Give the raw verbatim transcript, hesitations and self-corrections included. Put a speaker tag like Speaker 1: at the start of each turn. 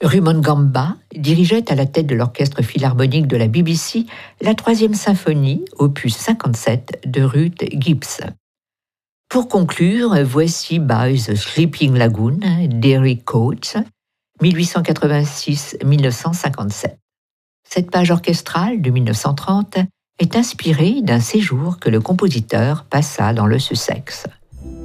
Speaker 1: Rumon Gamba dirigeait à la tête de l'orchestre philharmonique de la B B C la troisième symphonie, opus cinquante-sept, de Ruth Gibbs. Pour conclure, voici By the Sleeping Lagoon d'Eric Coates, mille huit cent quatre-vingt-six à mille neuf cent cinquante-sept. Cette page orchestrale de mille neuf cent trente est inspirée d'un séjour que le compositeur passa dans le Sussex.